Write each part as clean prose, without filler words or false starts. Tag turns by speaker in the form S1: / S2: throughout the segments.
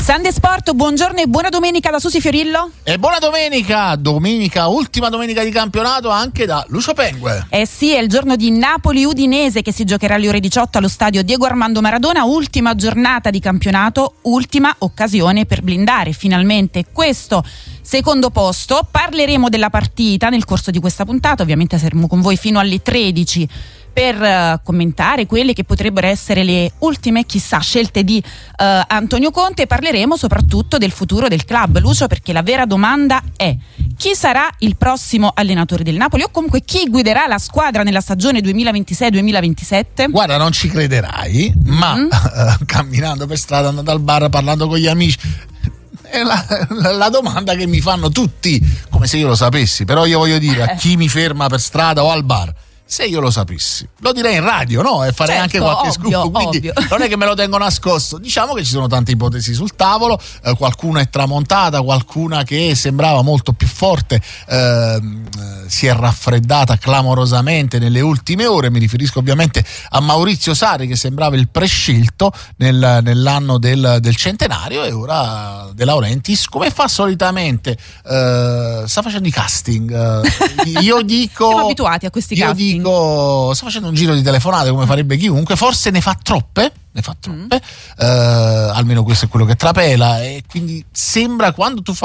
S1: Sunday Sport, buongiorno e buona domenica da Susi Fiorillo.
S2: E buona domenica, ultima domenica di campionato anche da Lucio Pengue.
S1: Sì, è il giorno di Napoli-Udinese che si giocherà alle ore 18 allo stadio Diego Armando Maradona, ultima giornata di campionato, ultima occasione per blindare finalmente questo secondo posto. Parleremo della partita nel corso di questa puntata, ovviamente saremo con voi fino alle 13 per commentare quelle che potrebbero essere le ultime, chissà, scelte di Antonio Conte. Parleremo soprattutto del futuro del club, Lucio, perché la vera domanda è: chi sarà il prossimo allenatore del Napoli, o comunque chi guiderà la squadra nella stagione 2026-2027?
S2: Guarda, non ci crederai, ma camminando per strada, andando al bar, parlando con gli amici, è la domanda che mi fanno tutti, come se io lo sapessi. Però io voglio dire a chi mi ferma per strada o al bar, se io lo sapessi, lo direi in radio, no? E farei anche qualche scoop, quindi non è che me lo tengo nascosto. Diciamo che ci sono tante ipotesi sul tavolo, qualcuna è tramontata, qualcuna che sembrava molto più forte si è raffreddata clamorosamente nelle ultime ore. Mi riferisco ovviamente a Maurizio Sarri, che sembrava il prescelto nell'anno del centenario, e ora De Laurentiis, come fa solitamente, sta facendo i casting. Io dico,
S1: siamo abituati a questi casting.
S2: Sta facendo un giro di telefonate come farebbe chiunque, forse ne fa troppe, almeno questo è quello che trapela, e quindi sembra, quando tu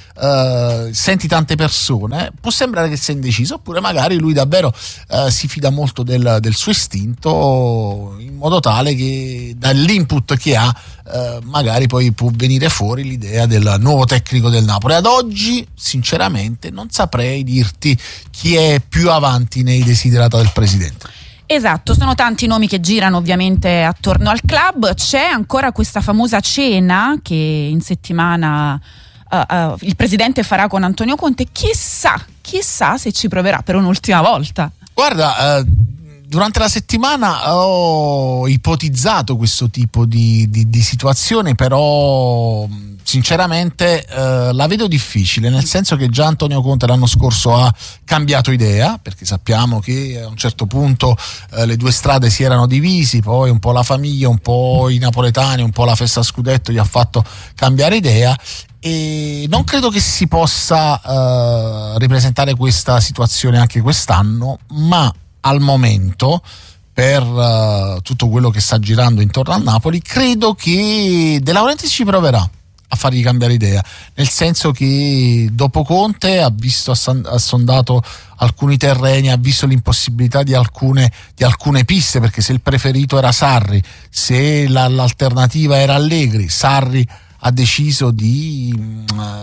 S2: senti tante persone, può sembrare che sia indeciso, oppure magari lui davvero si fida molto del suo istinto, in modo tale che dall'input che ha magari poi può venire fuori l'idea del nuovo tecnico del Napoli. Ad oggi sinceramente non saprei dirti chi è più avanti nei desiderata del presidente.
S1: Esatto, sono tanti nomi che girano ovviamente attorno al club. C'è ancora questa famosa cena che in settimana il presidente farà con Antonio Conte. Chissà se ci proverà per un'ultima volta.
S2: Guarda, durante la settimana ho ipotizzato questo tipo di situazione, però sinceramente la vedo difficile, nel senso che già Antonio Conte l'anno scorso ha cambiato idea, perché sappiamo che a un certo punto le due strade si erano divisi, poi un po' la famiglia, un po' i napoletani, un po' la festa scudetto gli ha fatto cambiare idea, e non credo che si possa ripresentare questa situazione anche quest'anno, ma al momento, per tutto quello che sta girando intorno al Napoli, credo che De Laurentiis ci proverà a fargli cambiare idea, nel senso che dopo Conte ha sondato alcuni terreni, ha visto l'impossibilità di alcune piste, perché se il preferito era Sarri, se l'alternativa era Allegri, Sarri ha deciso di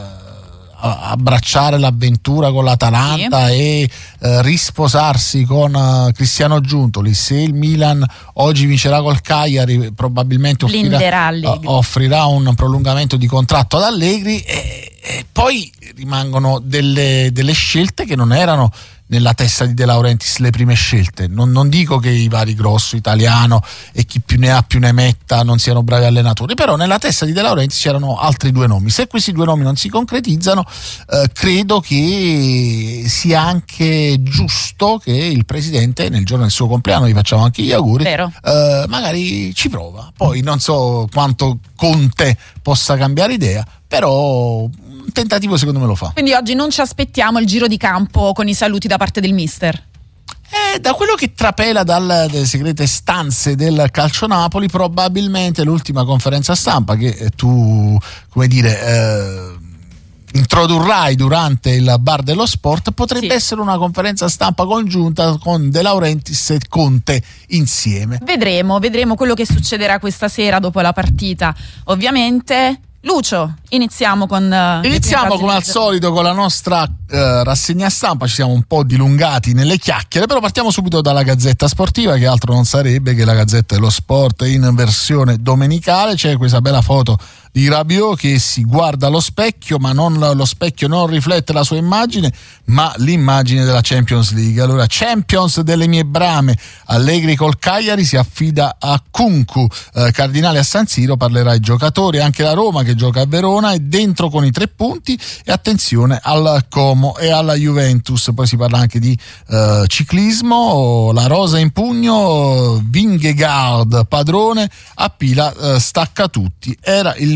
S2: abbracciare l'avventura con l'Atalanta e risposarsi con Cristiano Giuntoli. Se il Milan oggi vincerà col Cagliari, probabilmente offrirà un prolungamento di contratto ad Allegri, e poi rimangono delle scelte che non erano nella testa di De Laurentiis le prime scelte. Non dico che i vari Grosso, Italiano e chi più ne ha più ne metta non siano bravi allenatori, però nella testa di De Laurentiis c'erano altri due nomi. Se questi due nomi non si concretizzano, credo che sia anche giusto che il presidente, nel giorno del suo compleanno, gli facciamo anche gli auguri, magari ci prova. Poi non so quanto Conte possa cambiare idea, però un tentativo secondo me lo fa.
S1: Quindi oggi non ci aspettiamo il giro di campo con i saluti da parte del mister?
S2: Da quello che trapela dalle segrete stanze del Calcio Napoli, probabilmente l'ultima conferenza stampa che tu, come dire, introdurrai durante il bar dello sport potrebbe essere una conferenza stampa congiunta con De Laurentiis e Conte insieme.
S1: Vedremo quello che succederà questa sera dopo la partita, ovviamente. Lucio, iniziamo come
S2: al solito con la nostra rassegna stampa. Ci siamo un po' dilungati nelle chiacchiere, però partiamo subito dalla Gazzetta Sportiva, che altro non sarebbe che la Gazzetta dello Sport in versione domenicale. C'è questa bella foto di Rabiot che si guarda allo specchio, ma lo specchio non riflette la sua immagine, ma l'immagine della Champions League. Allora, Champions delle mie brame, Allegri col Cagliari si affida a Kunku, Cardinale a San Siro, parlerà ai giocatori, anche la Roma che gioca a Verona è dentro con i 3 punti, e attenzione al Como e alla Juventus. Poi si parla anche di ciclismo, la rosa in pugno, Vingegaard padrone, a Pila stacca tutti, era il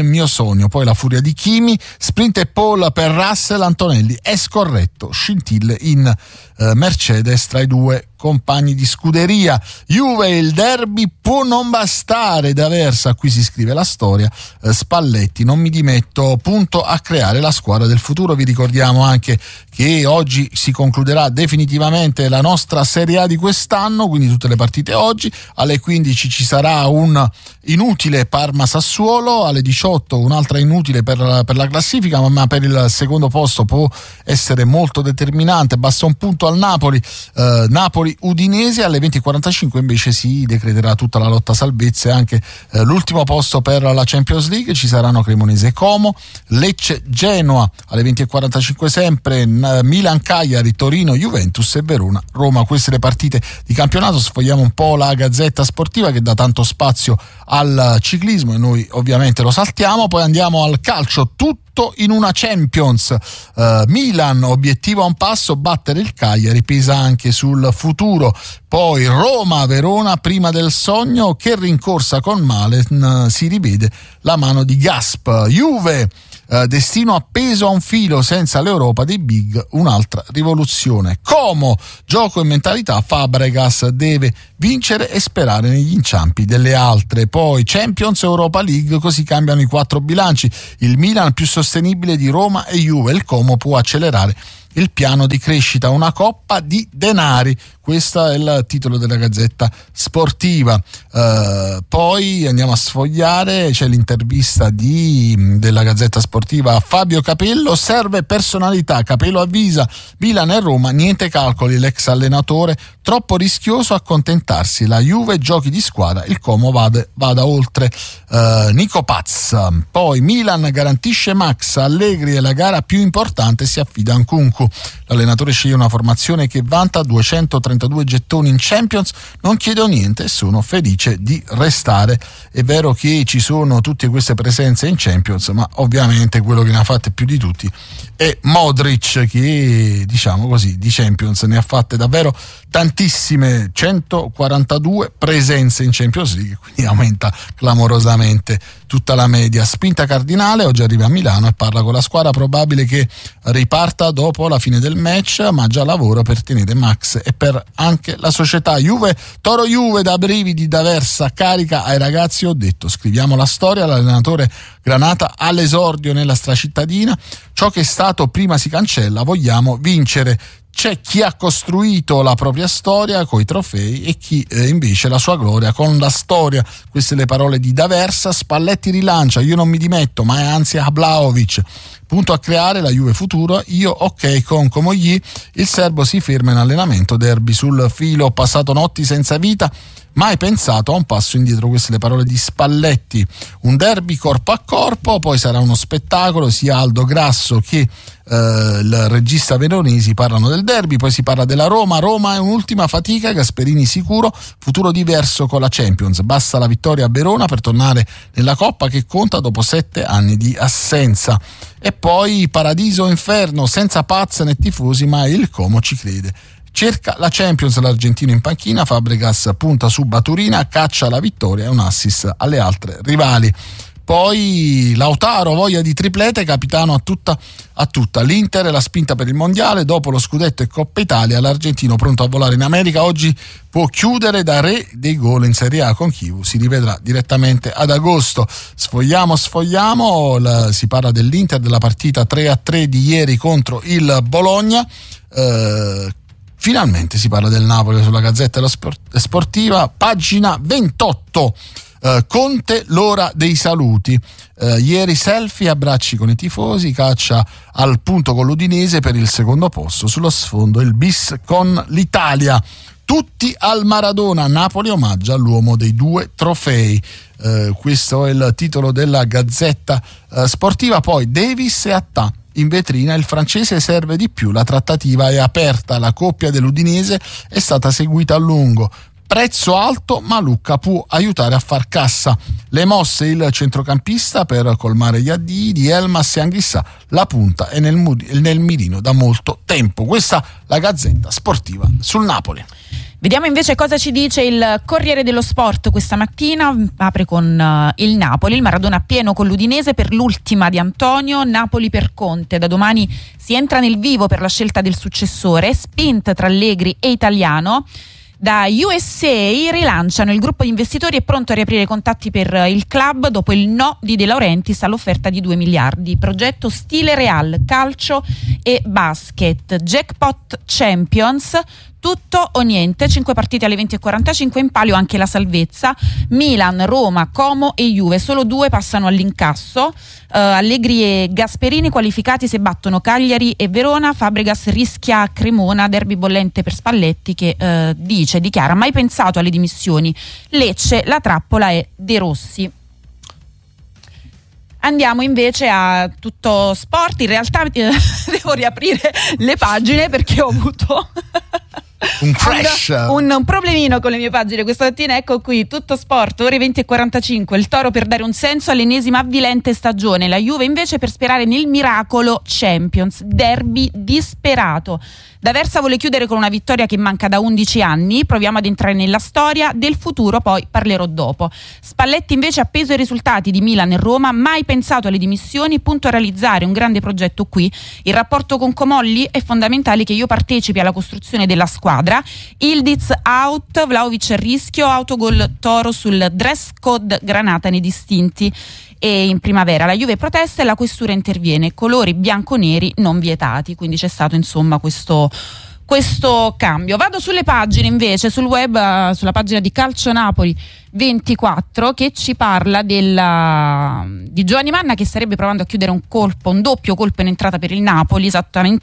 S2: mio sogno. Poi la furia di Kimi, sprint e pole per Russell, Antonelli è scorretto, scintille in Mercedes tra i due compagni di scuderia. Juve, il derby può non bastare, D'Aversa, qui si scrive la storia, Spalletti, non mi dimetto, punto a creare la squadra del futuro. Vi ricordiamo anche che oggi si concluderà definitivamente la nostra Serie A di quest'anno, quindi tutte le partite oggi. Alle 15 ci sarà un inutile Parma-Sassuolo, alle 18 un'altra inutile per la classifica, ma per il secondo posto può essere molto determinante, basta un punto al Napoli. Napoli-Udinese, alle 20:45 invece si decreterà tutta la lotta salvezza e anche l'ultimo posto per la Champions League. Ci saranno Cremonese-Como, Lecce-Genoa alle 20:45 sempre, Milan-Cagliari, Torino-Juventus e Verona-Roma. Queste le partite di campionato. Sfogliamo un po' la Gazzetta Sportiva che dà tanto spazio al ciclismo e noi ovviamente lo saltiamo. Poi andiamo al calcio, tutto in una Champions. Milan, obiettivo a un passo, battere il Cagliari, pesa anche sul futuro. Poi Roma-Verona, prima del sogno, che rincorsa con Malen, si rivede la mano di Gasp. Juve, destino appeso a un filo, senza l'Europa dei big, un'altra rivoluzione. Como, gioco e mentalità, Fabregas deve vincere e sperare negli inciampi delle altre. Poi Champions, Europa League, così cambiano i 4 bilanci. Il Milan più sostenibile di Roma e Juve, il Como può accelerare il piano di crescita, una coppa di denari. Questo è il titolo della Gazzetta Sportiva. Poi andiamo a sfogliare, c'è l'intervista della Gazzetta Sportiva a Fabio Capello. Serve personalità, Capello avvisa Milan e Roma, niente calcoli, l'ex allenatore, troppo rischioso accontentarsi, la Juve giochi di squadra, il Como vada oltre. Nico Paz. Poi Milan garantisce Max, Allegri è la gara più importante, si affida a Nkunku. L'allenatore sceglie una formazione che vanta 232 gettoni in Champions, non chiedo niente e sono felice di restare. È vero che ci sono tutte queste presenze in Champions, ma ovviamente quello che ne ha fatte più di tutti è Modric, che diciamo così di Champions ne ha fatte davvero tantissime, 142 presenze in Champions League, quindi aumenta clamorosamente tutta la media. Spinta Cardinale oggi arriva a Milano e parla con la squadra, probabile che riparta dopo la fine del match, ma già lavoro per tenere Max e per anche la società. Juve, Toro Juve, da brividi, D'Aversa carica ai ragazzi, ho detto scriviamo la storia, l'allenatore Granata all'esordio nella stracittadina, ciò che è stato prima si cancella, vogliamo vincere. C'è chi ha costruito la propria storia coi trofei e chi invece la sua gloria con la storia. Queste le parole di D'Aversa. Spalletti rilancia, io non mi dimetto, ma è anzi a Vlahovic. Punto a creare la Juve futuro, io ok con Comogli, il serbo si ferma in allenamento, derby sul filo, ho passato notti senza vita, mai pensato a un passo indietro. Queste le parole di Spalletti. Un derby corpo a corpo, poi sarà uno spettacolo, sia Aldo Grasso che il regista Veronesi parlano del derby, poi si parla della Roma è un'ultima fatica, Gasperini sicuro, futuro diverso con la Champions, basta la vittoria a Verona per tornare nella Coppa che conta dopo 7 anni di assenza. E poi paradiso o inferno, senza Paz né tifosi, ma il Como ci crede. Cerca la Champions l'argentino in panchina, Fabregas punta su Baturina, caccia la vittoria e un assist alle altre rivali. Poi Lautaro, voglia di triplete, capitano a tutta. L'Inter è la spinta per il mondiale, dopo lo scudetto e Coppa Italia, l'argentino pronto a volare in America, oggi può chiudere da re dei gol in Serie A con Chivu, si rivedrà direttamente ad agosto. Sfogliamo, si parla dell'Inter, della partita 3-3 di ieri contro il Bologna. Finalmente si parla del Napoli sulla Gazzetta Sportiva, pagina 28. Conte, l'ora dei saluti. Ieri selfie, abbracci con i tifosi, caccia al punto con l'Udinese per il secondo posto, sullo sfondo il bis con l'Italia. Tutti al Maradona, Napoli omaggia l'uomo dei 2 trofei. Questo è il titolo della Gazzetta Sportiva. Poi Davis e Attà. In vetrina il francese serve di più, la trattativa è aperta, la coppia dell'Udinese è stata seguita a lungo. prezzo alto, ma Lucca può aiutare a far cassa. Le mosse il centrocampista per colmare gli addii di Elmas e Anghissà. La punta è nel mirino da molto tempo. Questa la Gazzetta Sportiva sul Napoli.
S1: Vediamo invece cosa ci dice il Corriere dello Sport questa mattina. Apre con il Napoli, il Maradona pieno con l'Udinese per l'ultima di Antonio, Napoli per Conte. Da domani si entra nel vivo per la scelta del successore, sprint tra Allegri e Italiano. Da USA rilanciano il gruppo di investitori, è pronto a riaprire i contatti per il club dopo il no di De Laurentiis all'offerta di 2 miliardi. Progetto stile Real, calcio e basket. Jackpot Champions, tutto o niente, 5 partite alle 20:45, in palio anche la salvezza. Milan, Roma, Como e Juve, solo 2 passano all'incasso. Allegri e Gasperini qualificati se battono Cagliari e Verona. Fabregas rischia Cremona, derby bollente per Spalletti che dichiara mai pensato alle dimissioni. Lecce, la trappola è De Rossi. Andiamo invece a Tutto Sport. In realtà devo riaprire le pagine perché ho avuto
S2: un crash,
S1: un problemino con le mie pagine questa mattina. Ecco qui, Tutto Sport, ore 20:45. Il Toro per dare un senso all'ennesima avvilente stagione, la Juve invece per sperare nel miracolo Champions. Derby disperato. D'Aversa vuole chiudere con una vittoria che manca da 11 anni. Proviamo ad entrare nella storia, del futuro poi parlerò dopo. Spalletti invece appeso ai risultati di Milan e Roma, mai pensato alle dimissioni, punto a realizzare un grande progetto qui. Il rapporto con Comolli è fondamentale che io partecipi alla costruzione della squadra. Ildiz out, Vlahovic a rischio, autogol Toro sul dress code Granata nei distinti. E in primavera la Juve protesta e la questura interviene, colori bianco-neri non vietati, quindi c'è stato insomma questo cambio. Vado sulle pagine invece, sul web, sulla pagina di Calcio Napoli 24 che ci parla di Giovanni Manna che starebbe provando a chiudere un doppio colpo in entrata per il Napoli, esattamente